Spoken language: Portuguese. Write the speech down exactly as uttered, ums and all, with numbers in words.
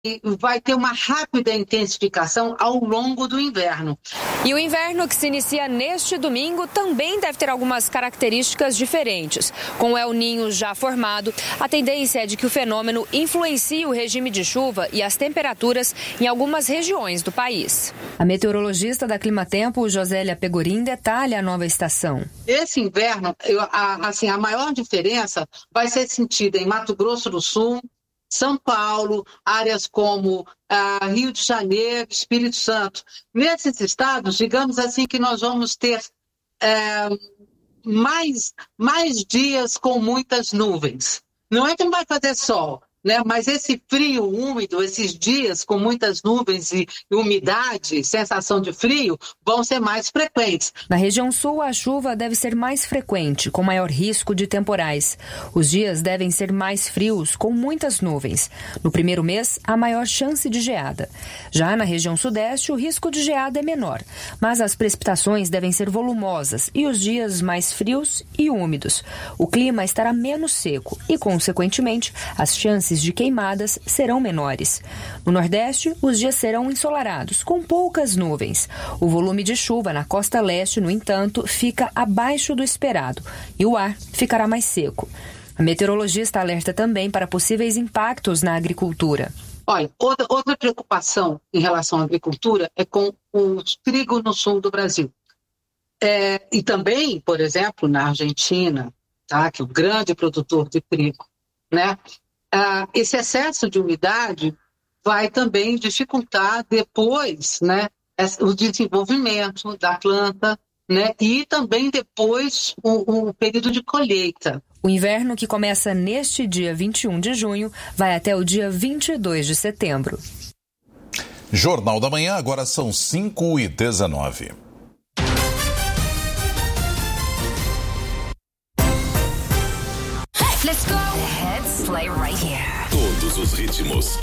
vai ter uma rápida intensificação ao longo do inverno. E o inverno, que se inicia neste domingo, também deve ter algumas características diferentes. Com o El Niño já formado, a tendência é de que o fenômeno influencie o regime de chuva e as temperaturas em algumas regiões do país. A meteorologista da Climatempo, Josélia Pegorim, detalha a nova estação. Esse inverno, eu, a, assim, a maior diferença vai ser sentida em Mato Grosso do Sul, São Paulo, áreas como ah, Rio de Janeiro, Espírito Santo. Nesses estados, digamos assim, que nós vamos ter é, mais, mais dias com muitas nuvens. Não é que não vai fazer sol, né? Mas esse frio úmido, esses dias com muitas nuvens e, e umidade, sensação de frio, vão ser mais frequentes. Na região sul, a chuva deve ser mais frequente, com maior risco de temporais. Os dias devem ser mais frios, com muitas nuvens. No primeiro mês, há maior chance de geada. Já na região sudeste, o risco de geada é menor, mas as precipitações devem ser volumosas e os dias mais frios e úmidos. O clima estará menos seco e, consequentemente, as chances de queimadas serão menores. No Nordeste, os dias serão ensolarados, com poucas nuvens. O volume de chuva na costa leste, no entanto, fica abaixo do esperado e o ar ficará mais seco. A meteorologista alerta também para possíveis impactos na agricultura. Olha, outra, outra preocupação em relação à agricultura é com o trigo no sul do Brasil. É, e também, por exemplo, na Argentina, tá, que é um grande produtor de trigo, né? Ah, esse excesso de umidade vai também dificultar depois, né, o desenvolvimento da planta, né, e também depois o, o período de colheita. O inverno, que começa neste dia vinte e um de junho, vai até o dia vinte e dois de setembro. Jornal da Manhã, agora são cinco e dezenove. Let's go. The hits play right here. Todos os ritmos.